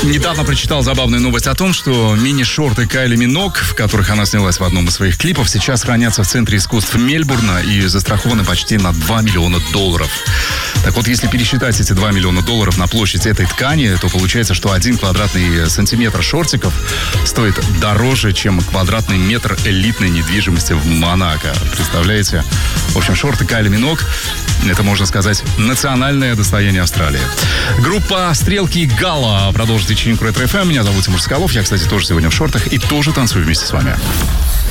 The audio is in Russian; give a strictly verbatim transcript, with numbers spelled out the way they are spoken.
Недавно прочитал забавную новость о том, что мини-шорты Кайли Миноуг, в которых она снялась в одном из своих клипов, сейчас хранятся в Центре искусств Мельбурна и застрахованы почти на два миллиона долларов. Так вот, если пересчитать эти два миллиона долларов на площадь этой ткани, то получается, что один квадратный сантиметр шортиков стоит дороже, чем квадратный метр элитной недвижимости в Монако. Представляете? В общем, шорты Кайли Миноуг — это, можно сказать, национальное достояние Австралии. Группа «Стрелки и Гала» продолжит вечеринку Ретро эф эм. Меня зовут Тимур Соколов. Я, кстати, тоже сегодня в шортах и тоже танцую вместе с вами.